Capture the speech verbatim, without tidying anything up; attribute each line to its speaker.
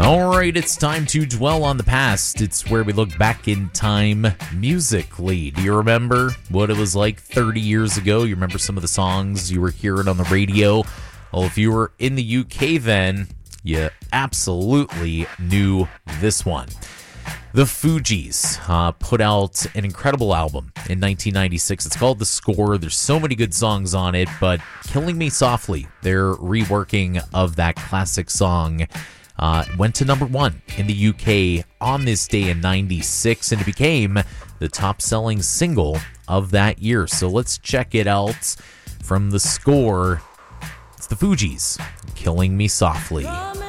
Speaker 1: All right, it's time to dwell on the past. It's where we look back in time musically. Do you remember what it was like thirty years ago? You remember some of the songs you were hearing on the radio? Well, if you were in the U K then, you absolutely knew this one. The Fugees uh, put out an incredible album in nineteen ninety-six. It's called The Score. There's so many good songs on it, but Killing Me Softly, their reworking of that classic song, uh, went to number one in the U K on this day in ninety-six, and it became the top-selling single of that year. So let's check it out from The Score. It's The Fugees, Killing Me Softly.